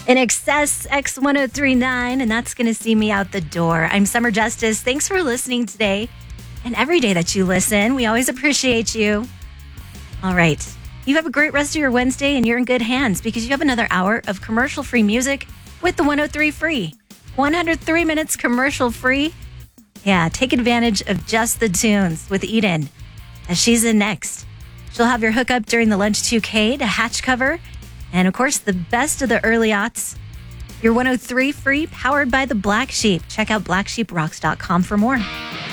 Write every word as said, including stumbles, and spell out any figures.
In Excess X ten thirty-nine, and that's going to see me out the door. I'm Summer Justice. Thanks for listening today and every day that you listen. We always appreciate you. All right. You have a great rest of your Wednesday, and you're in good hands because you have another hour of commercial-free music with the one oh three Free. one hundred three minutes commercial-free. Yeah, take advantage of just the tunes with Eden, as she's in next. She'll have your hookup during the Lunch two K to Hatch cover. And, of course, the best of the early aughts. Your one oh three Free, powered by the Black Sheep. Check out black sheep rocks dot com for more.